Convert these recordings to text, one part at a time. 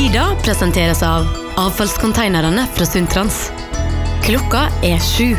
Ida presenteres av avfallskonteinerne fra Sundtrans. Klokka 7.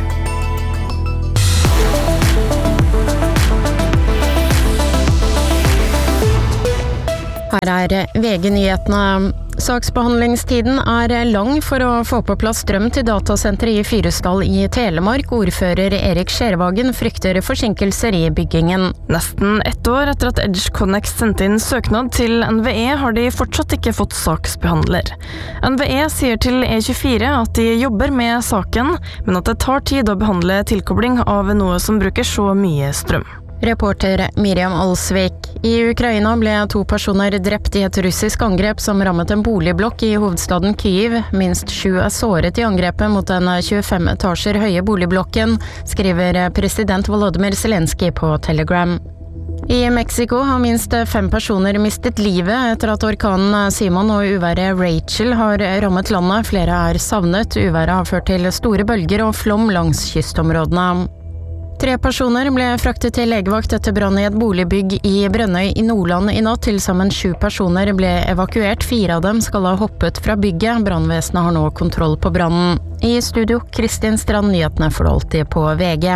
Her VG-nyhetene. Saksbehandlingstiden lang for å få på plass strøm til datasenteret i Fyresdal i Telemark. Ordfører Erik Skjervagen frykter forsinkelser i byggingen. Nesten 1 år etter at EdgeConnex sendte inn søknad til NVE, har de fortsatt ikke fått saksbehandler. NVE sier til E24 at de jobber med saken, men at det tar tid å behandle tilkobling av noe som bruker så mye strøm. Reporter Miriam Alsvik. I Ukraina ble 2 personer drept i et russisk angrep som rammet en boligblokk i hovedstaden Kyiv. Minst 7 såret i angrepet mot den 25 etasjer høye boligblokken, skriver president Volodymyr Zelensky på Telegram. I Mexico har minst 5 personer mistet livet etter at orkanen Simon og uværet Rachel har rammet landet. Flere er savnet. Uværet har ført til store bølger og flom langs kystområdene. 3 personer ble fraktet til legevakt etter brann i et boligbygg i Brønnøy i Nordland i natt. Til sammen 7 personer ble evakuert. 4 av dem skal ha hoppet fra bygget. Brannvesenet har nå kontroll på brannen. I studio, Kristin Strand, nyhetene får du alltid på VG.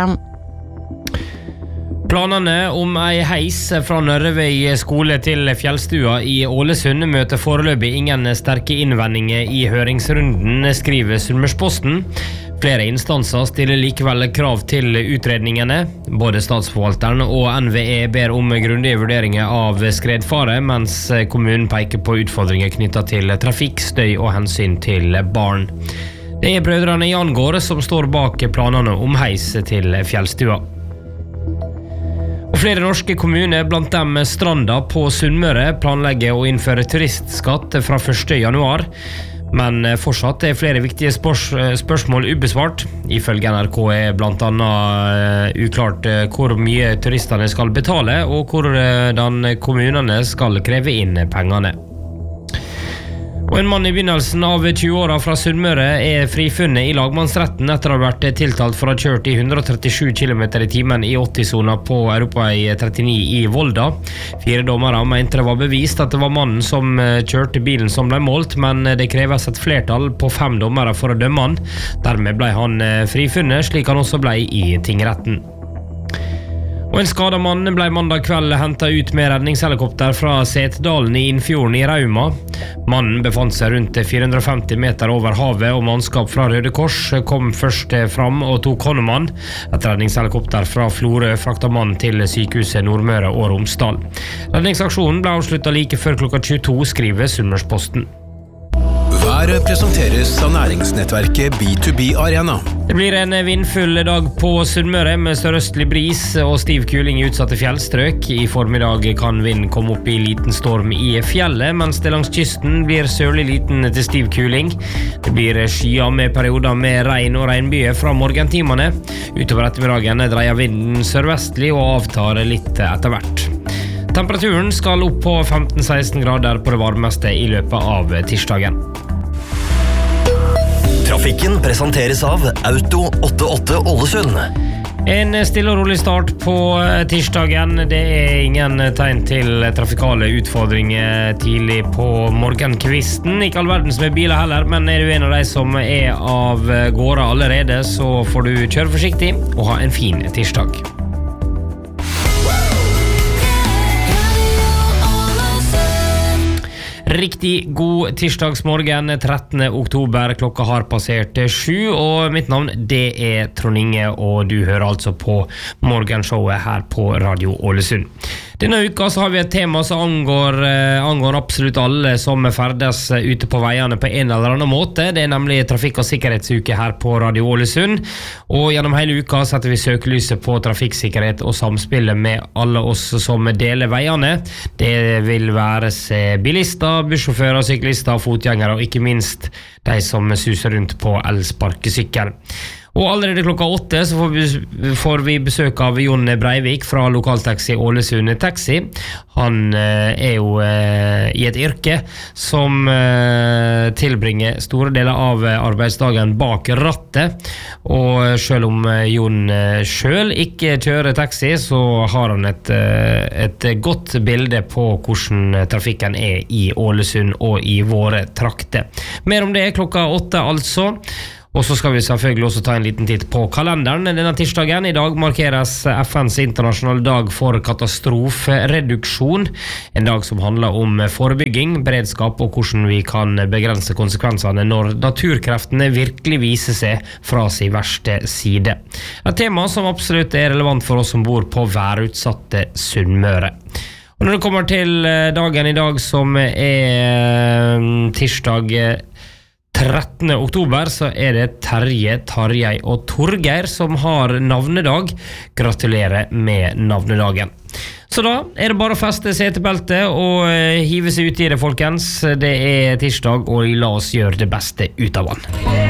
Planene om ei heis fra Nørrevøy skole til Fjellstua i Ålesund møter foreløpig ingen sterke innvendinger i høringsrunden, skriver Sunnmørsposten. Flere instanser stiller likevel krav til utredningene. Både statsforvalteren og NVE ber om grundige vurderinger av skredfare, mens kommunen peker på utfordringer knyttet til trafikk, støy og hensyn til barn. Det brødrene Jangård som står bak planene om heis til Fjellstua. Og flere norske kommuner, blant dem Stranda på Sunnmøre, planlegger å innføre turistskatt fra 1. januar. Men fortsatt flere viktige spørsmål ubesvart. Ifølge NRK blant annet uklart hvor mye turistene skal betale, og hvordan kommunene skal kreve inn pengene. Og en mann i begynnelsen av 20-åra fra Sunnmøre frifunnet i lagmannsretten etter å ha vært tiltalt for å ha kjørt i 137 km i timen i 80-sona på Europavei 39 i Volda. 4 dommere mente det var bevist at det var mannen som kjørte bilen som ble målt, men det kreves et flertall på 5 dommere for å dømme han. Dermed ble han frifunnet, slik han også ble i tingretten. Og en skadet mann ble mandag kveld hentet ut med redningshelikopter fra Setdalen i Innfjorden i Rauma. Mannen befant seg rundt 450 meter over havet, og mannskap fra Røde Kors kom først fram og tok hånd om han. Et redningshelikopter fra Florø fraktet mannen til sykehuset Nordmøre og Romsdal. Redningsaksjonen ble avsluttet like før klokka 22, skriver Sunnmørsposten. Været presenteres av næringsnettverket B2B Arena. Det blir en vindfull dag på Sunnmøre med sørøstlig bris og stiv kuling i utsatte fjellstrøk. I formiddag kan vinden komme opp i liten storm i fjellet, mens det langs kysten blir sørlig liten til stiv kuling. Det blir skyer med perioder med regn og regnbyger fra morgentimene. Utover ettermiddagen dreier vinden sørvestlig og avtar litt etter hvert. Temperaturen skal opp på 15-16 grader på det varmeste i løpet av tirsdagen. Trafikken presenteres av Auto 88 Ålesund. En stille og rolig start på tirsdagen. Det ingen tegn til trafikale utfordringer tidlig på morgenkvisten. Ikke all verdens med biler heller, men du en av de som av gårde allerede, så får du kjøre forsiktig og ha en fin tirsdag. Riktig god tirsdagsmorgen 13. oktober, klokka har passert 7, og mitt navn det Trond Inge, og du hører altså på morgenshowet her på Radio Ålesund. Denne uka så har vi et tema som angår absolutt alle som ferdes ute på veiene på en eller annen måte. Det nemlig trafikk- og sikkerhetsuke her på Radio Ålesund, og gjennom hele uka setter vi søkelyset på trafikksikkerhet og samspillet med alle oss som deler veiene. Det vil være bilister, bussjåfører, syklister, fotgjengere og ikke minst de som suser rundt på elsparkesykkel. Og allerede klokka 8 så får vi besøk av Jon Breivik fra lokaltaxi Ålesund Taxi. Han jo i et yrke som tilbringer store deler av arbeidsdagen bak rattet. Og selv om Jon selv ikke kjører taxi, så har han et godt bilde på hvordan trafikken i Ålesund og i våre trakter. Mer om det klokka 8 altså. Og så skal vi selvfølgelig også ta en liten titt på kalenderen denne tirsdagen. I dag markeres FNs internasjonale dag for katastrofereduksjon. En dag som handler om forebygging, beredskap og hvordan vi kan begrense konsekvensene når naturkreftene virkelig viser seg fra sin verste side. Et tema som absolutt relevant for oss som bor på værutsatte Sunnmøre. Og når det kommer til dagen i dag som tirsdag 13. oktober, så det Terje, Tarjei og Torgeir som har navnedag. Gratulerer med navnedagen. Så da det bare å feste setebeltet og hive seg ut i det, folkens. Det tirsdag, og la oss gjøre det beste ut av den.